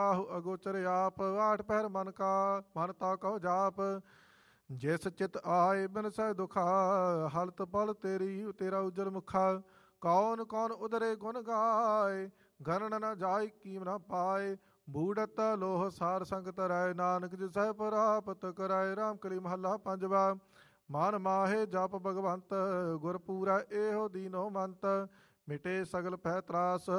ਆਹੁ ਅਗੋਚਰ ਆਪ ਆਠ ਪਹਿਰ ਮਨ ਕਾ ਮਨ ਤਾ ਕਹੋ ਜਾਪ। ਜਿਸ ਚਿਤ ਆਏ ਬਿਨ ਸਹਿ ਦੁਖਾ ਹਲਤ ਪਲ ਤੇਰੀ ਤੇਰਾ ਉਜਲ ਮੁਖਾ। ਕੌਣ ਕੌਣ ਉਦਰੇ ਗੁਣ ਗਾਏ ਗਣਨ ਨ ਜਾਇ ਕੀਮ ਨ ਪਾਏ। ਬੂੜਤ ਲੋਹ ਸਾਰ ਸੰਗਤ ਰਾਏ ਨਾਨਕ ਜਿਸਹਿ ਪ੍ਰਾਪਤ ਕਰਾਏ। ਰਾਮ ਕਲੀ ਮਹੱਲਾ ਪੰਜਵਾ। ਮਨ ਮਾਹੇ ਜਪ ਭਗਵੰਤ ਗੁਰ ਪੂਰਾ ਇਹੋ ਦੀਨੋ ਮੰਤ। ਮਿਟੇ ਸਗਲ ਭੈ ਤਰਾਸ